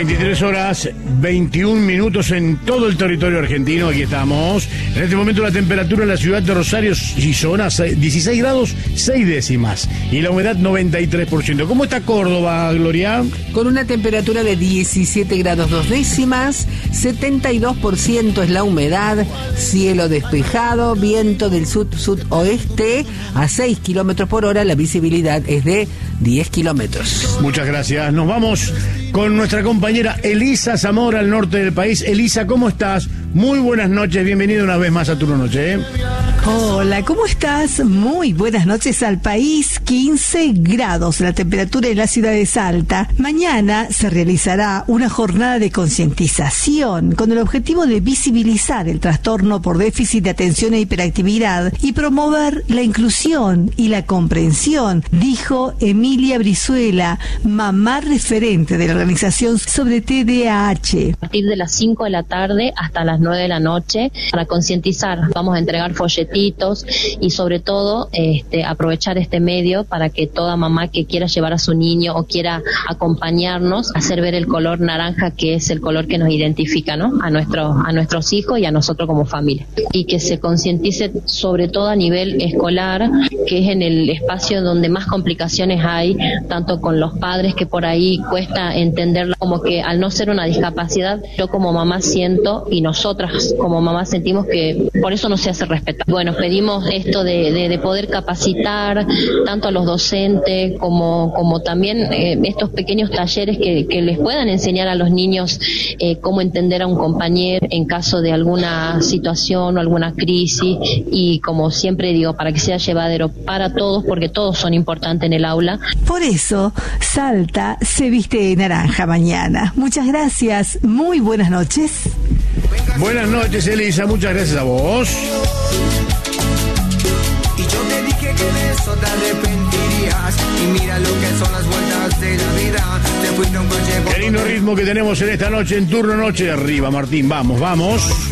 23 horas 21 minutos en todo el territorio argentino. Aquí estamos. En este momento la temperatura en la ciudad de Rosario y zona 16 grados 6 décimas y la humedad 93%. ¿Cómo está Córdoba, Gloria? Con una temperatura de 17 grados 2 décimas, 72% es la humedad, cielo despejado, viento del sud-sudoeste a 6 kilómetros por hora, la visibilidad es de 10 kilómetros. Muchas gracias. Nos vamos con nuestra compañera Elisa Zamora al norte del país. Elisa, ¿cómo estás? Muy buenas noches, bienvenida una vez más a Turno Noche. Hola, ¿cómo estás? Muy buenas noches al país. 15 grados la temperatura en la ciudad de Salta. Mañana se realizará una jornada de concientización con el objetivo de visibilizar el trastorno por déficit de atención e hiperactividad y promover la inclusión y la comprensión, dijo Emilia Brizuela, mamá referente de la organización sobre TDAH. A partir de las 5 de la tarde hasta las 9 de la noche para concientizar. Vamos a entregar folletitos y sobre todo aprovechar este medio para que toda mamá que quiera llevar a su niño o quiera acompañarnos, hacer ver el color naranja, que es el color que nos identifica, ¿no? a nuestros hijos y a nosotros como familia. Y que se concientice sobre todo a nivel escolar, que es en el espacio donde más complicaciones hay, tanto con los padres, que por ahí cuesta entenderlo, como que al no ser una discapacidad, yo como mamá siento y nosotras como mamá sentimos que por eso no se hace respetar. Bueno, pedimos esto de poder capacitar tanto a los docentes como también estos pequeños talleres que les puedan enseñar a los niños cómo entender a un compañero en caso de alguna situación o alguna crisis, y como siempre digo, para que sea llevadero para todos, porque todos son importantes en el aula. Por eso, Salta se viste de naranja mañana. Muchas gracias, muy buenas noches. Buenas noches, Elisa, muchas gracias a vos. Y yo te dije que de eso te arrepentirías. Y mira lo que son las vueltas de la vida. Te fuiste a un coche. Qué lindo ritmo que tenemos en esta noche, en Turno Noche. Arriba, Martín, vamos.